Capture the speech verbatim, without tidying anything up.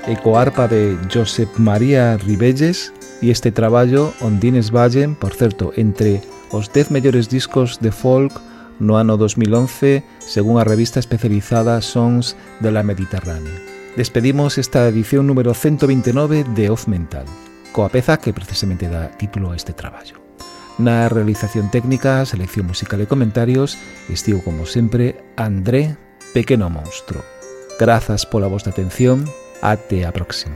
e co arpa de Josep María Ribelles e este traballo Ondines Vallen, por certo, entre os dez mellores discos de folk no ano dos mil once, según a revista especializada Sons de la Mediterránea. Despedimos esta edición número ciento veintinueve de Off Mental, coa peza que precisamente dá título a este traballo. Na realización técnica, selección musical e comentarios, estivo como sempre André Pequeno Monstro. Grazas pola vosa atención, até a próxima.